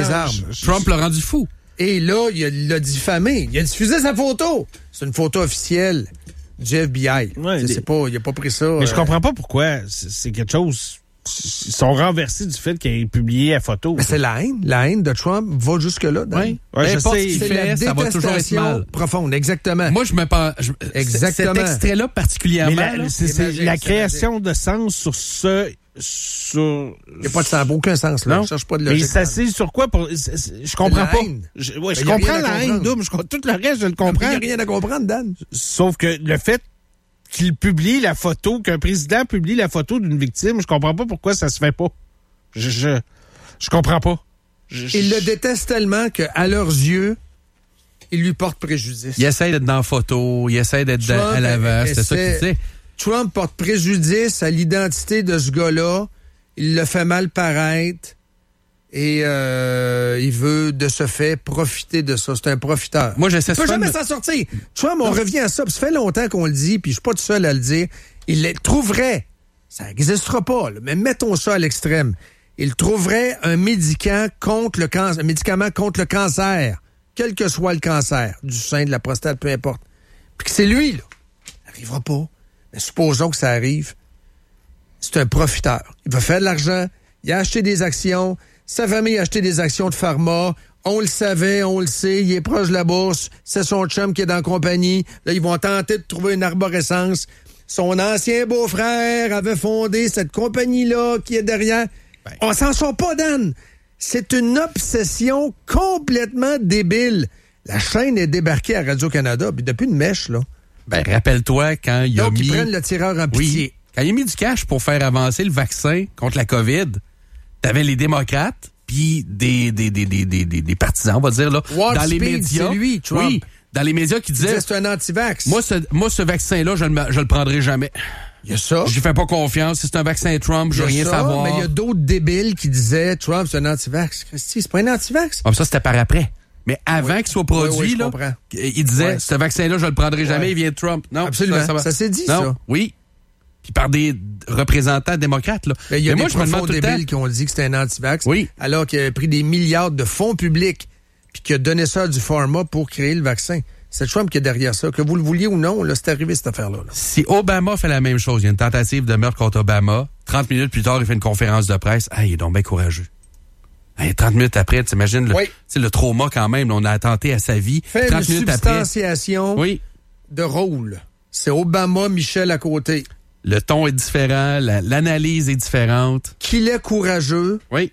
armes. Trump l'a rendu fou. Et là, il l'a diffamé. Il a diffusé sa photo. C'est une photo officielle du FBI. Ouais, il n'a pas pris ça. Mais je comprends pas pourquoi c'est quelque chose... Ils sont renversés du fait qu'il ait publié la photo. Mais c'est la haine. La haine de Trump va jusque-là. Oui. Je sais. Ce qu'il fait, ça va toujours être mal. Profonde, exactement. Moi, je me pense... Exactement. Cet extrait-là, particulièrement... Mais c'est la création de sens sur ce... Il n'y a pas de sens, aucun sens. Là. Non. Je cherche pas de logique. Mais il s'assise sur quoi? Je comprends pas. Je comprends la haine, double. Tout le reste, je le comprends. Il n'y a rien à comprendre, Dan. Sauf que le fait qu'il publie la photo, qu'un président publie la photo d'une victime, je comprends pas pourquoi ça se fait pas. Je comprends pas. Ils le détestent tellement qu'à leurs yeux, ils lui portent préjudice. Il essaie d'être dans la photo, il essaie d'être à l'avant, c'est ça qu'il sait. Trump porte préjudice à l'identité de ce gars-là. Il le fait mal paraître. Et il veut, de ce fait, profiter de ça. C'est un profiteur. Moi, j'essaie il peut jamais s'en sortir. Trump, on revient à ça. Puis ça fait longtemps qu'on le dit, puis je suis pas tout seul à le dire. Il trouverait, ça n'existera pas, là, mais mettons ça à l'extrême. Il trouverait un médicament contre le cancer, quel que soit le cancer, du sein, de la prostate, peu importe. Puis que c'est lui, là. Ça n'arrivera pas. Mais supposons que ça arrive. C'est un profiteur. Il va faire de l'argent. Il a acheté des actions. Sa famille a acheté des actions de pharma. On le savait, on le sait. Il est proche de la bourse. C'est son chum qui est dans la compagnie. Là, ils vont tenter de trouver une arborescence. Son ancien beau-frère avait fondé cette compagnie-là qui est derrière. Ben. On s'en sort pas, Dan. C'est une obsession complètement débile. La chaîne est débarquée à Radio-Canada, puis depuis une mèche, là. Ben, rappelle-toi quand il a mis... ils prennent le tireur en pitié. Oui. Quand il a mis du cash pour faire avancer le vaccin contre la COVID, t'avais les démocrates, puis des partisans, on va dire, là, dans les médias. C'est lui, Trump. Oui, dans les médias qui disaient... C'est un anti-vax. Moi, ce vaccin-là, je le prendrai jamais. Il y a ça. J'y fais pas confiance. Si c'est un vaccin Trump, je veux rien savoir. Mais il y a d'autres débiles qui disaient Trump, c'est un anti-vax. Christy, c'est pas un anti-vax. Ça, c'était par après. Mais avant qu'il soit produit, là, il disait, ce vaccin-là, je le prendrai jamais, il vient de Trump. Non, absolument. Ça s'est dit, ça. Oui. Puis par des représentants démocrates, là. Mais il y a des profonds débiles qui ont dit que c'était un anti-vax. Oui. Alors qu'il a pris des milliards de fonds publics puis qu'il a donné ça à du pharma pour créer le vaccin. C'est Trump qui est derrière ça. Que vous le vouliez ou non, là, c'est arrivé, cette affaire-là. Là. Si Obama fait la même chose, il y a une tentative de meurtre contre Obama, 30 minutes plus tard, il fait une conférence de presse. Ah, il est donc bien courageux. 30 minutes après, tu imagines le trauma quand même. On a attenté à sa vie. Fait 30 une minutes substantiation de rôle. C'est Obama, Michel à côté. Le ton est différent, l'analyse est différente. Qu'il est courageux. Oui.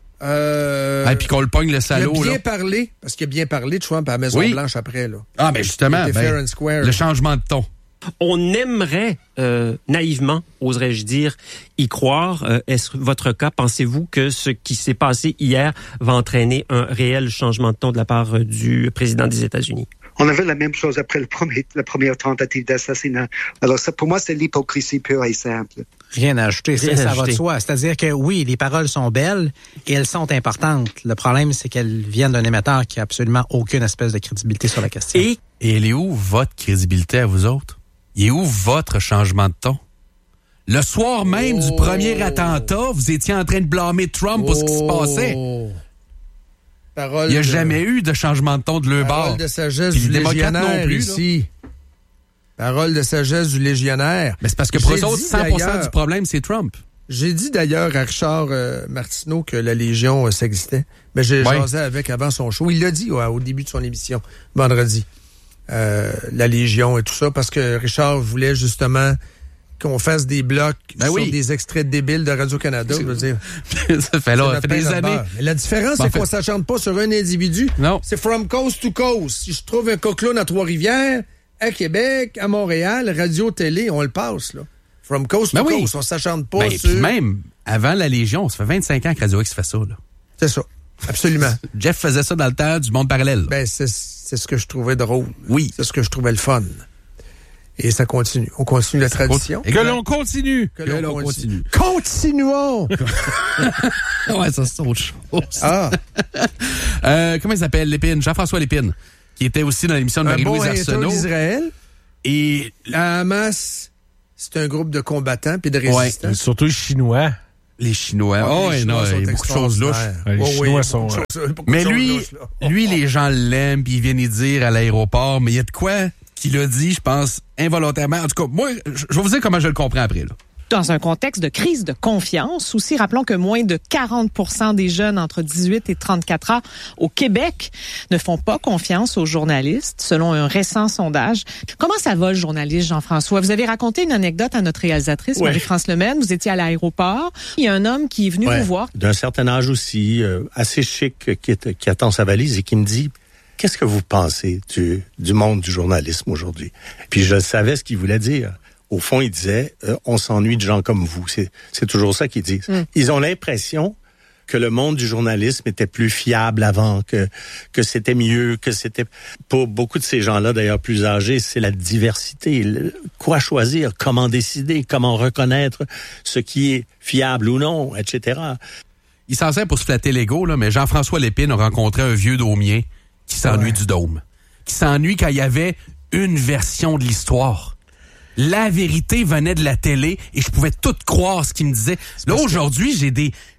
Puis qu'on le pogne le salaud. Il a bien parlé, parce qu'il a bien parlé de Trump à la Maison-Blanche après. Là. Ah, ben justement, le changement de ton. On aimerait, naïvement, oserais-je dire, y croire. Est-ce votre cas? Pensez-vous que ce qui s'est passé hier va entraîner un réel changement de ton de la part du président des États-Unis? On avait la même chose après la première tentative d'assassinat. Alors ça, pour moi, c'est l'hypocrisie pure et simple. Rien à ajouter, ça va de soi. C'est-à-dire que oui, les paroles sont belles et elles sont importantes. Le problème, c'est qu'elles viennent d'un émetteur qui a absolument aucune espèce de crédibilité sur la question. Et elle est où votre crédibilité à vous autres? Il est où votre changement de ton? Le soir même du premier attentat, vous étiez en train de blâmer Trump pour ce qui se passait. Il n'y a jamais eu de changement de ton de leur bord. Parole de sagesse du légionnaire non plus, ici. Parole de sagesse du légionnaire. Mais c'est parce que pour eux autres, 100% du problème, c'est Trump. J'ai dit d'ailleurs à Richard Martineau que la Légion, ça existait. Mais j'ai jasé avec avant son show. Il l'a dit au début de son émission, vendredi. La Légion et tout ça, parce que Richard voulait justement qu'on fasse des blocs sur des extraits débiles de Radio-Canada, je veux dire. Ça fait des années. Mais la différence, c'est qu'on s'acharne pas sur un individu. Non. C'est from coast to coast. Si je trouve un coquelin à Trois-Rivières, à Québec, à Montréal, radio-télé, on le passe, là. From coast to coast, on s'acharne pas sur... Puis même, avant la Légion, ça fait 25 ans que Radio X fait ça, là. C'est ça. Absolument. Jeff faisait ça dans le temps du monde parallèle. Ben, c'est ce que je trouvais drôle. Oui. C'est ce que je trouvais le fun. Et ça continue. On continue la tradition. Et que l'on continue. Que l'on continue. Continuons! Ouais, ça, c'est autre chose. Ah! Comment il s'appelle, Lépine? Jean-François Lépine, qui était aussi dans l'émission de Marie-Louise Arsenault. d'Israël. Et la Hamas, c'est un groupe de combattants puis de résistants. Ouais, surtout chinois. Les Chinois. Les Chinois il y a beaucoup de choses louches. Les Chinois sont... Mais lui, les gens l'aiment, puis ils viennent y dire à l'aéroport, mais il y a de quoi qu'il a dit, je pense, involontairement. En tout cas, moi, je vais vous dire comment je le comprends après, là. Dans un contexte de crise de confiance, aussi, rappelons que moins de 40% des jeunes entre 18 et 34 ans au Québec ne font pas confiance aux journalistes, selon un récent sondage. Comment ça va, le journaliste Jean-François? Vous avez raconté une anecdote à notre réalisatrice, Marie-France Lemaine. Vous étiez à l'aéroport. Il y a un homme qui est venu vous voir. D'un certain âge aussi, assez chic, qui attend sa valise et qui me dit... Qu'est-ce que vous pensez du monde du journalisme aujourd'hui? Puis je savais ce qu'il voulait dire. Au fond, il disait, on s'ennuie de gens comme vous. C'est toujours ça qu'ils disent. Ils ont l'impression que le monde du journalisme était plus fiable avant, que c'était mieux, que c'était... Pour beaucoup de ces gens-là, d'ailleurs plus âgés, c'est la diversité. Quoi choisir, comment décider, comment reconnaître ce qui est fiable ou non, etc. Il s'en sert pour se flatter l'ego, là, mais Jean-François Lépine a rencontré un vieux daumien qui s'ennuie du dôme. Qui s'ennuie quand il y avait une version de l'histoire. La vérité venait de la télé et je pouvais tout croire ce qu'il me disait. Là, aujourd'hui, j'ai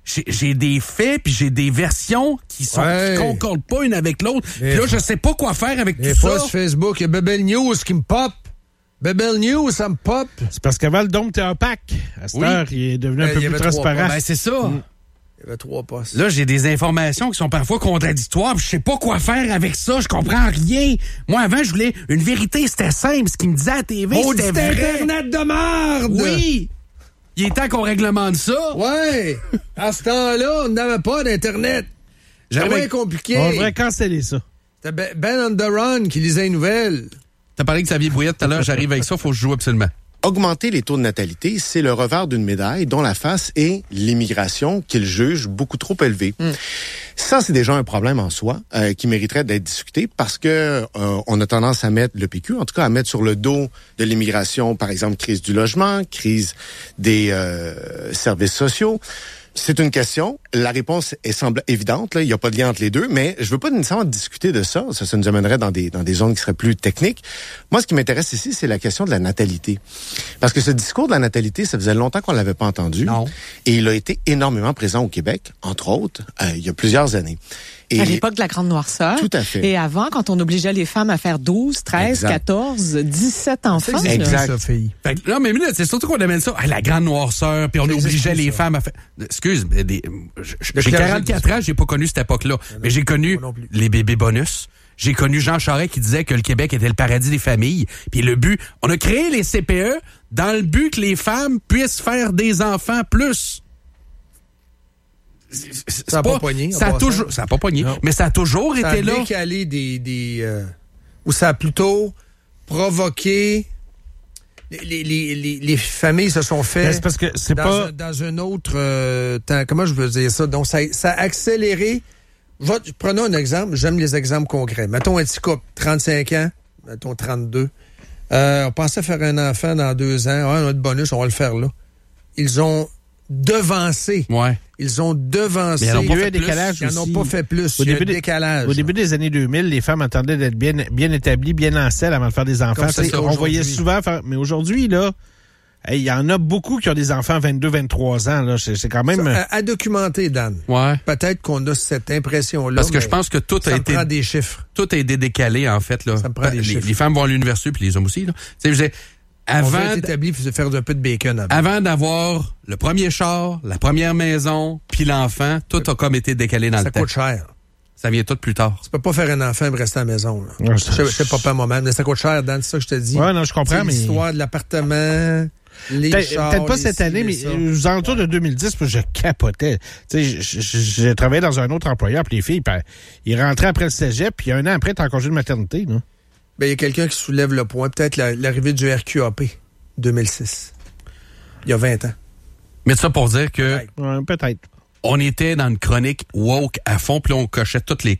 des faits puis j'ai des versions qui concordent pas une avec l'autre. Puis là, je sais pas quoi faire avec tout ça. Des fois, sur Facebook, il y a Bebel News qui me pop. Bebel News, ça me pop. C'est parce qu'avant, le dôme était opaque. À cette heure, il est devenu un peu plus transparent. Ben, c'est ça. Il y avait 3 postes. Là, j'ai des informations qui sont parfois contradictoires, puis je sais pas quoi faire avec ça, je comprends rien. Moi, avant, je voulais une vérité, c'était simple, ce qu'il me disait à la TV, c'était vrai. Internet de merde! Oui! Il est temps qu'on réglemente ça. Ouais! À ce temps-là, on n'avait pas d'Internet. C'était bien compliqué. On devrait canceller ça. C'était Ben on the Run qui lisait les nouvelles. T'as parlé de Xavier Brouillette tout à l'heure, j'arrive avec ça, faut que je joue absolument. Augmenter les taux de natalité, c'est le revers d'une médaille dont la face est l'immigration qu'il juge beaucoup trop élevée. Ça, c'est déjà un problème en soi qui mériterait d'être discuté parce que on a tendance à mettre le PQ, en tout cas à mettre sur le dos de l'immigration, par exemple, crise du logement, crise des services sociaux. C'est une question. La réponse semble évidente. Là. Il n'y a pas de lien entre les deux, mais je veux pas nécessairement discuter de ça. Ça nous amènerait dans des zones qui seraient plus techniques. Moi, ce qui m'intéresse ici, c'est la question de la natalité. Parce que ce discours de la natalité, ça faisait longtemps qu'on l'avait pas entendu. Non. Et il a été énormément présent au Québec, entre autres, il y a plusieurs années. Et à l'époque de la Grande Noirceur. Tout à fait. Et avant, quand on obligeait les femmes à faire 12, 13, 14, 17 enfants. Exact. Non, mais c'est surtout qu'on amène ça à la Grande Noirceur, puis on obligeait les femmes à faire... Excuse, j'ai 44 ans, j'ai pas connu cette époque-là. Mais j'ai connu les bébés bonus. J'ai connu Jean Charest qui disait que le Québec était le paradis des familles. Puis le but... On a créé les CPE dans le but que les femmes puissent faire des enfants plus... Ça n'a pas pogné. Ça a pas pogné, mais ça a toujours été là. Ça a décalé où ça a plutôt provoqué... Les familles se sont fait c'est parce que c'est dans un autre temps. Comment je veux dire ça? Donc, ça a accéléré. Prenons un exemple. J'aime les exemples concrets. Mettons un petit couple, 35 ans, mettons 32. On pensait faire un enfant dans 2 ans. Ah, notre bonus, on va le faire là. Ils ont devancé. Ouais. Ils ont devancé. Mais il y a eu un décalage aussi. Ils n'en ont pas fait plus. Il y a un décalage. Au début des années 2000, les femmes attendaient d'être bien établies, bien en selle avant de faire des enfants. On voyait souvent faire... Mais aujourd'hui, là, il y en a beaucoup qui ont des enfants 22, 23 ans. Là. C'est quand même... À documenter, Dan. Ouais. Peut-être qu'on a cette impression-là. Parce que je pense que tout a été... Ça prend des chiffres. Tout a été décalé, en fait. Là. Ça me prend des chiffres. Les femmes vont à l'université, puis les hommes aussi. Là. Tu sais, on veut être établi puis faire un peu de bacon avant d'avoir le premier char, la première maison, puis l'enfant, tout a comme été décalé dans le temps. Ça coûte cher. Ça vient tout plus tard. Tu peux pas faire un enfant et rester à la maison. Là. Je sais pas moi-même, mais ça coûte cher, Dan, c'est ça que je te dis. Ouais, non, je comprends, mais... L'histoire de l'appartement, les chars... Peut-être pas cette année, mais aux alentours de 2010, je capotais. Tu sais, j'ai travaillé dans un autre employeur, puis les filles, ils rentraient après le cégep, puis 1 an après, t'es en congé de maternité, là. Ben, il y a quelqu'un qui soulève le point. Peut-être l'arrivée du RQAP, 2006. Il y a 20 ans. Mais ça pour dire que... Peut-être. On était dans une chronique woke à fond, puis là, on cochait toutes les cases.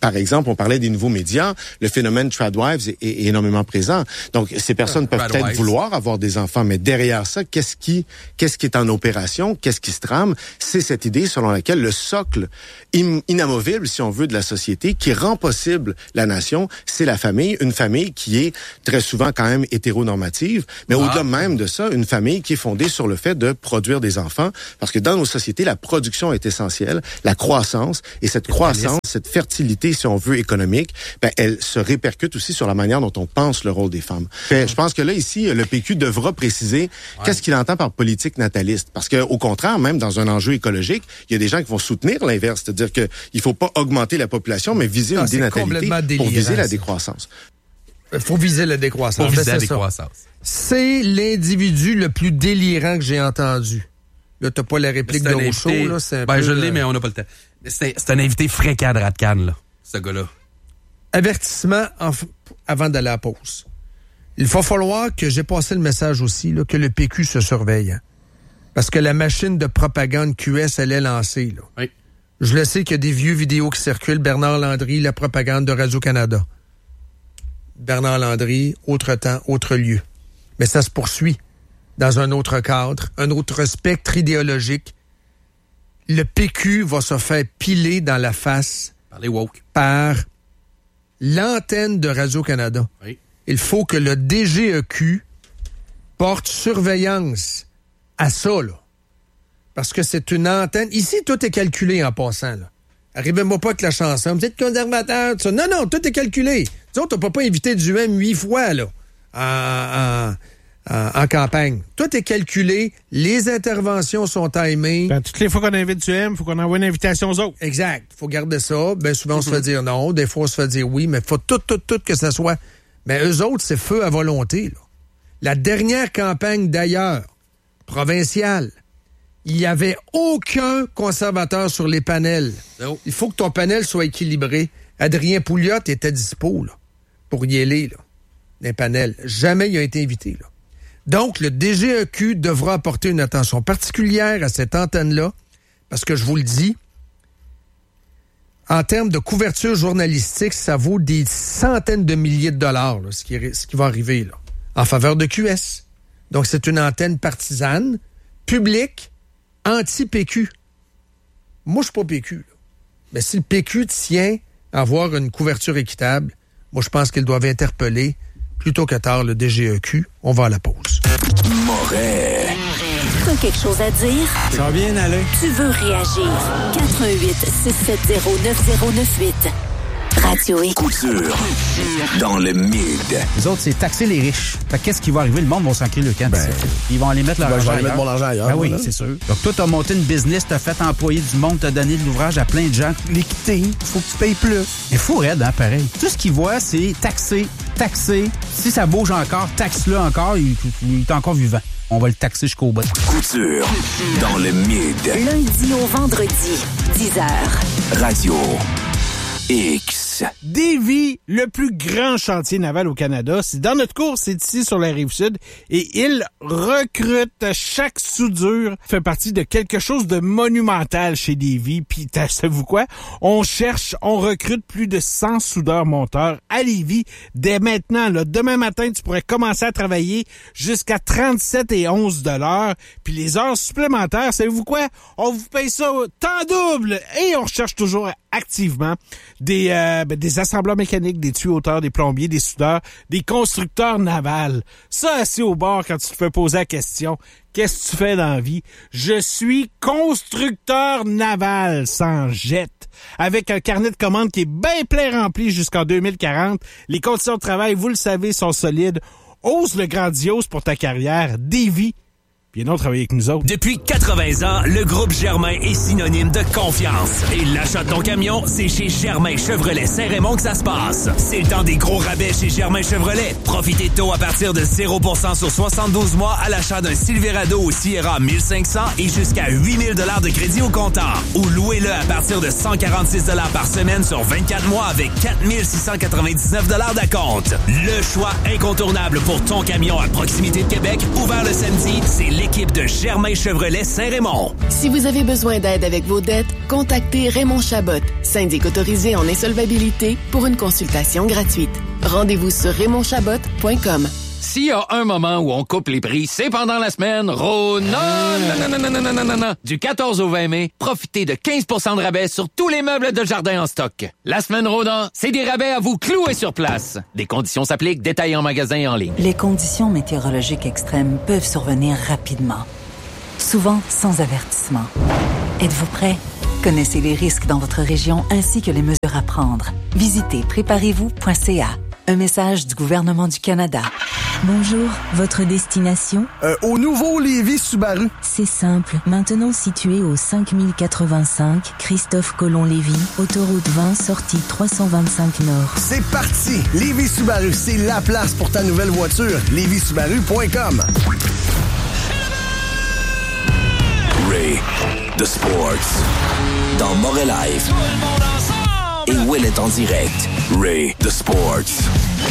Par exemple, on parlait des nouveaux médias, le phénomène Tradwives est énormément présent. Donc, ces personnes peuvent peut-être vouloir avoir des enfants, mais derrière ça, qu'est-ce qui est en opération, qu'est-ce qui se trame? C'est cette idée selon laquelle le socle inamovible, si on veut, de la société, qui rend possible la nation, c'est la famille, une famille qui est très souvent quand même hétéronormative, mais au-delà même de ça, une famille qui est fondée sur le fait de produire des enfants, parce que dans nos sociétés, la production est essentielle, la croissance, et cette croissance, cette fertilité, si on veut, économique, elle se répercute aussi sur la manière dont on pense le rôle des femmes. Je pense que là, ici, le PQ devra préciser qu'est-ce qu'il entend par politique nataliste, parce que au contraire, même dans un enjeu écologique, il y a des gens qui vont soutenir l'inverse, c'est-à-dire que il faut pas augmenter la population, mais viser une dénatalité pour viser la décroissance. Il faut viser la décroissance. C'est l'individu le plus délirant que j'ai entendu. Là, t'as pas la réplique de Rousseau, là. Je l'ai, mais on n'a pas le temps. C'est un invité fréquent de Radcan, là, ce gars-là. Avertissement avant d'aller à la pause. Il va falloir que j'ai passé le message aussi, là, que le PQ se surveille. Hein. Parce que la machine de propagande QS, elle est lancée, là. Oui. Je le sais qu'il y a des vieux vidéos qui circulent. Bernard Landry, la propagande de Radio-Canada. Bernard Landry, autre temps, autre lieu. Mais ça se poursuit dans un autre cadre, un autre spectre idéologique. Le PQ va se faire piler dans la face par les woke, par l'antenne de Radio-Canada. Oui. Il faut que le DGEQ porte surveillance à ça, là. Parce que c'est une antenne. Ici, tout est calculé en passant, là. Arrivez-moi pas avec la chanson. Vous êtes conservateur, tout ça. Non, tout est calculé. Disons, t'as pas invité du M 8 fois, là, en campagne. Tout est calculé. Les interventions sont timées. Toutes les fois qu'on invite du M, il faut qu'on envoie une invitation aux autres. Exact. Faut garder ça. Bien souvent, on se fait dire non. Des fois, on se fait dire oui. Mais faut tout que ça soit. Mais eux autres, c'est feu à volonté, là. La dernière campagne, d'ailleurs, provinciale, il n'y avait aucun conservateur sur les panels. Non. Il faut que ton panel soit équilibré. Adrien Pouliot était dispo, là, pour y aller, là, les panels. Jamais il a été invité, là. Donc, le DGEQ devra apporter une attention particulière à cette antenne-là, parce que je vous le dis, en termes de couverture journalistique, ça vaut des centaines de milliers de dollars, là, ce qui va arriver, là, en faveur de QS. Donc, c'est une antenne partisane, publique, anti-PQ. Moi, je suis pas PQ, là. Mais si le PQ tient à avoir une couverture équitable, moi, je pense qu'ils doivent interpeller plutôt que tard le DGEQ. On va à la pause. Moret. T'as quelque chose à dire? Ça va bien aller. Tu veux réagir? 88-670-9098. Radio X. Couture. Dans le mid. Les autres, c'est taxer les riches. Fait qu'est-ce qui va arriver? Le monde va s'encrire le camp. Ils vont aller mettre leur argent ailleurs. Mon argent ailleurs. Ben oui, c'est sûr. Donc, toi, t'as monté une business, t'as fait employer du monde, t'as donné de l'ouvrage à plein de gens. L'équité, il faut que tu payes plus. Il faut raide, hein, pareil. Tout ce qu'ils voient, c'est taxer. Si ça bouge encore, taxe-le encore. Il est encore vivant. On va le taxer jusqu'au bout. Couture. Dans le mid. Lundi au vendredi, 10h. Radio X. Davy, le plus grand chantier naval au Canada, c'est dans notre cours, c'est ici sur la Rive-Sud, et il recrute. Chaque soudure fait partie de quelque chose de monumental chez Davy. Puis, savez-vous quoi? On recrute plus de 100 soudeurs-monteurs à Lévis dès maintenant. Là, demain matin, tu pourrais commencer à travailler jusqu'à 37 et 11 $. Puis les heures supplémentaires, savez-vous quoi? On vous paye ça temps double. Et on recherche toujours activement des assembleurs mécaniques, des tuyauteurs, des plombiers, des soudeurs, des constructeurs navals. Ça, assis au bord quand tu te fais poser la question, qu'est-ce que tu fais dans la vie? Je suis constructeur naval sans jet. Avec un carnet de commandes qui est bien plein rempli jusqu'en 2040. Les conditions de travail, vous le savez, sont solides. Ose le grandiose pour ta carrière. Davy. Viens travailler avec nous autres. Depuis 80 ans, le groupe Germain est synonyme de confiance. Et l'achat de ton camion, c'est chez Germain Chevrolet Saint-Raymond que ça se passe. C'est le temps des gros rabais chez Germain Chevrolet. Profitez de taux à partir de 0% sur 72 mois à l'achat d'un Silverado ou Sierra 1500 et jusqu'à 8000 $ de crédit au comptant. Ou louez-le à partir de 146 $ par semaine sur 24 mois avec 4699 $ d'acompte. Le choix incontournable pour ton camion à proximité de Québec, ouvert le samedi, c'est l'équipe de Germain Chevrolet Saint-Raymond. Si vous avez besoin d'aide avec vos dettes, contactez Raymond Chabot, syndic autorisé en insolvabilité, pour une consultation gratuite. Rendez-vous sur raymondchabot.com. S'il y a un moment où on coupe les prix, c'est pendant la semaine non. Du 14 au 20 mai, profitez de 15 % de rabais sur tous les meubles de jardin en stock. La semaine Ronan, c'est des rabais à vous clouer sur place. Des conditions s'appliquent, détails en magasin et en ligne. Les conditions météorologiques extrêmes peuvent survenir rapidement, souvent sans avertissement. Êtes-vous prêt? Connaissez les risques dans votre région ainsi que les mesures à prendre. Visitez préparez-vous.ca. Un message du gouvernement du Canada. Bonjour, votre destination? Au nouveau Lévis Subaru. C'est simple. Maintenant situé au 5085 Christophe Colomb-Lévis, autoroute 20, sortie 325 Nord. C'est parti! Lévis Subaru, c'est la place pour ta nouvelle voiture. LévisSubaru.com. Ray, The Sports. Dans Morel Live. Et Will est en direct. Ray, The Sports.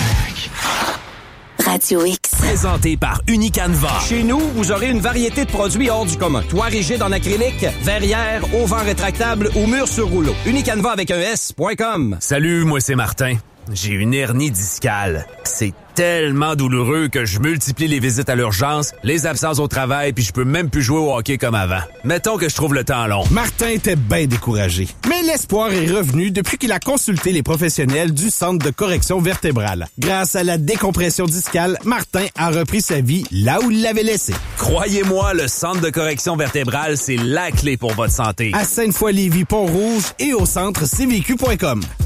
Radio X. Présenté par Unicanva. Chez nous, vous aurez une variété de produits hors du commun. Toit rigide en acrylique, verrière, auvent rétractable ou mur sur rouleau. Unicanva avec un S.com. Salut, moi c'est Martin. J'ai une hernie discale. C'est tellement douloureux que je multiplie les visites à l'urgence, les absences au travail, puis je peux même plus jouer au hockey comme avant. Mettons que je trouve le temps long. Martin était bien découragé. Mais l'espoir est revenu depuis qu'il a consulté les professionnels du Centre de correction vertébrale. Grâce à la décompression discale, Martin a repris sa vie là où il l'avait laissée. Croyez-moi, le Centre de correction vertébrale, c'est la clé pour votre santé. À Sainte-Foy-Lévis, Pont-Rouge et au centre cvq.com.